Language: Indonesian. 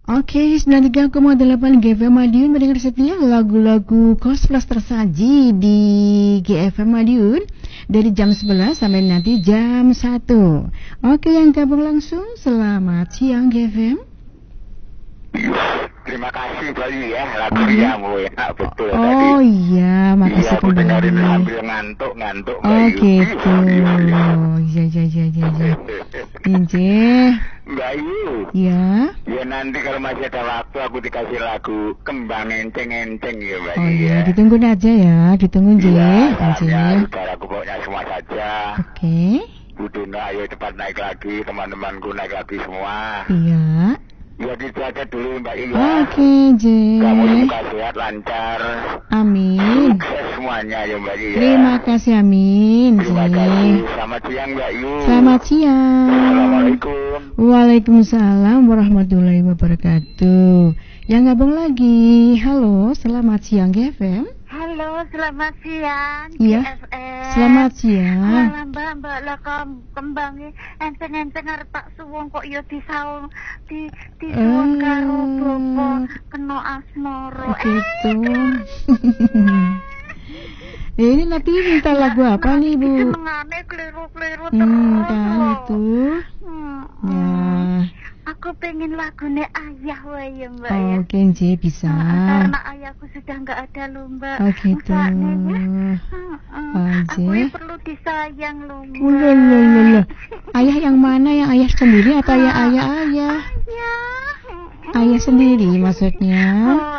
Oke, 93,8 GFM Madiun mendengar setia lagu-lagu Kosplus tersaji di GFM Madiun dari jam 11 sampai nanti jam 1. Oke, yang gabung langsung, selamat siang GFM. Terima kasih Bayu ya, lagunya enak betul tadi. Oh iya, makasih aku kembali. dengerin sambil ngantuk Oh Bayu. gitu. Iya. Ince. Bayu. Ya. Ya nanti kalau masih ada waktu aku dikasih lagu Kembang Enceng-Enceng ya Bayu. Oh iya, ditunggu aja ya, ditunggu Ince. Ya, saudaraku pokoknya semua saja. Oke. Bu Dina ayo cepat naik lagi, teman-temanku naik lagi semua. Iya. Ya gitu aja dulu Mbak Iya. Oke, J. Kamu semoga sehat, lancar. Amin. Sukses semuanya ya Mbak Iya. Terima kasih, amin. Terima kasih. Selamat siang Mbak Yu. Selamat siang. Assalamualaikum. Waalaikumsalam warahmatullahi wabarakatuh. Yang gabung lagi, halo, selamat siang GFM. Halo, selamat siang. Iya. GFM. Selamat siang. Mbak lah kembangi enteng-enteng arep Pak Suwung kok ya disaung di suwung karo bapa kena asmara. Gitu. Ini nanti minta lagu apa nih Bu? Senengane keliru-keliru terus. Kan itu. Ya. Aku pengen lagunya ayah wae ya Mbak Oh, ya. oke, J, bisa. Karena ayahku sudah nggak ada loh Mbak. Oh gitu. Aku perlu disayang loh Mbak. Loh. Ayah yang mana? Yang ayah sendiri atau ayah? Ya. Ayah sendiri maksudnya.